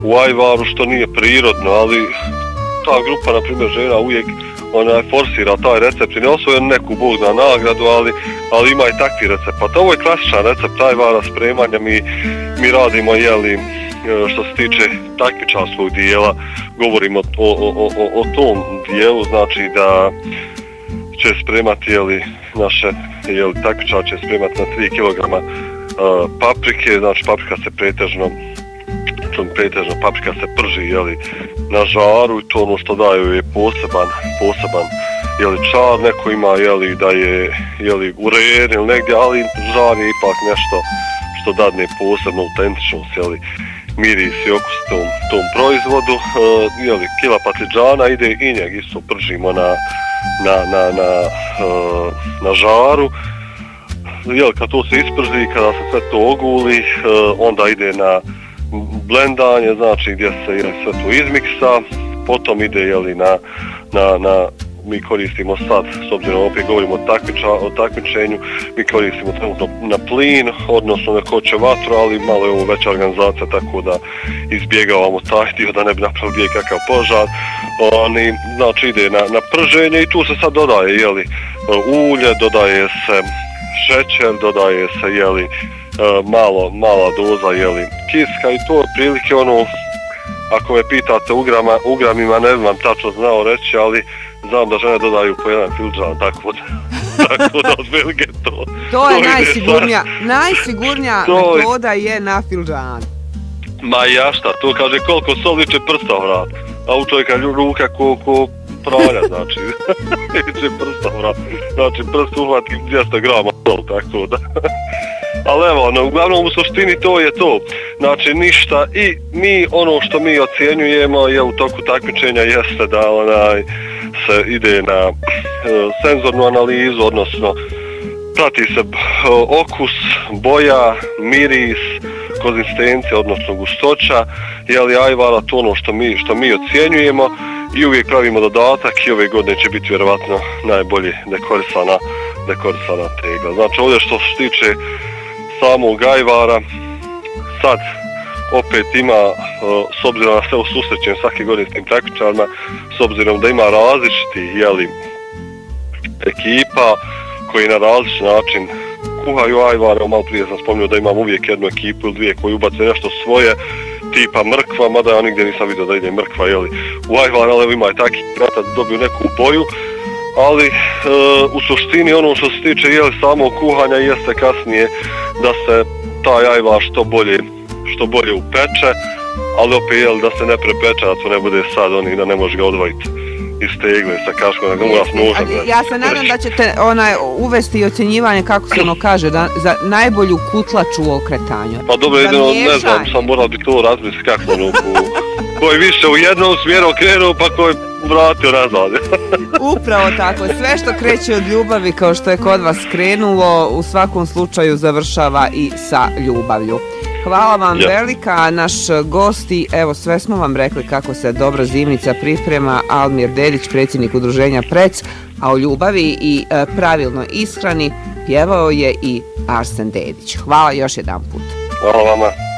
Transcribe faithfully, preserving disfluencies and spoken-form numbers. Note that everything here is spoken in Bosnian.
u ajvaru, što nije prirodno, ali ta grupa, na primjer, žena uvijek ona forsira taj recept i ne osvoje neku bog na nagradu, ali, ali ima i takvi recepata. Ovo je klasičan recept ajvara spremanja, mi, mi radimo, jeli, što se tiče takmičarskog dijela, govorimo o, o, o, o tom dijelu, znači da će spremati, jeli, naše, jeli, takmičar će spremati na tri kilograma uh, paprike, znači paprika se pretežno pretežno paprika se prži, jeli, na žaru i to ono što daju je poseban, poseban, jeli, čar, neko ima, jeli, da je, jeli, uren ili negdje, ali žar je ipak nešto što dadne posebno autentičnost, jeli, miris i okus tom, tom proizvodu. E, jeli, kila patliđana ide i njeg isto pržimo na, na, na, na, e, na žaru. Jeli, kad to se isprži, kada se sve to oguli, e, onda ide na blendanje, znači gdje se, jeli, sve to izmiksa, potom ide, jeli, na, na, na mi koristimo sad, s obzirom opet govorimo o, takmiča, o takmičenju, mi koristimo trenutno na plin, odnosno na koće vatru, ali malo je ovo veća organizacija, tako da izbjegavamo taj dio da ne bi napravili gdje kakav požar. Oni, znači ide na, na prženje i tu se sad dodaje, jeli, ulje, dodaje se šećer, dodaje se, jeli, malo, mala doza, jeli, kiska i to je prilike ono, ako me pitate u grama, u gramima ne bi vam tačno znao reći, ali znam da žene dodaju po jedan filđan, tako da, tako da otprilike to. To je to najsigurnija, najsigurnija to metoda je na filđan. Ma ja šta, to kaže koliko soli će prsta vrat, a u čovjeka ruka ko, ko pralja, znači, će prsta vrat, znači prst uhvati dvjesto grama sol, tako da. Ali evo, no, uglavnom u suštini to je to, znači ništa i mi ono što mi ocjenjujemo je u toku takmičenja jeste da onaj se ide na e, senzornu analizu, odnosno prati se e, okus, boja, miris, konzistencija, odnosno gustoća, jeli ajvara, to ono što mi, što mi ocjenjujemo i uvijek pravimo dodatak i ove godine će biti vjerovatno najbolje dekorisana, dekorisana tegla. Znači ovdje što se tiče samog ajvara, sad opet ima, s obzirom na sve u susrećenju svake godine s tim takmičarima, s obzirom da ima različiti, jeli, ekipa koji na različit način kuhaju ajvare. Malo prije sam spomnio da imam uvijek jednu ekipu ili dvije koji ubace nešto svoje, tipa mrkva, mada ja nigdje nisam vidio da ide mrkva, jeli, u ajvar, ali ima i takvi da dobiju neku boju. Ali e, u suštini ono što se tiče, jeli, samog kuhanja jeste kasnije da se taj ajvar što bolje, što bolje upeče, ali opet, jeli, da se ne prepeče, da to ne bude sad oni da ne može ga odvojiti iz tegle sa kaškom, da ga mora s nožem. Ja se nadam da ćete onaj, uvesti i ocjenjivanje, kako se ono kaže, da, za najbolju kutlaču u okretanju. Pa dobro, jedino, ne znam, sam moral bi to razmisliti kako ono, ko je više u jednom smjeru krenuo, pa ko je vratio nazad. Upravo tako, sve što kreće od ljubavi kao što je kod vas krenulo, u svakom slučaju završava i sa ljubavlju. Hvala vam ja. velika, naš gosti, evo sve smo vam rekli kako se dobro zimnica priprema. Almir Dedić, predsjednik udruženja Prec, a o ljubavi i e, pravilnoj ishrani pjevao je i Arsen Dedić. Hvala još jedan put. Hvala vama.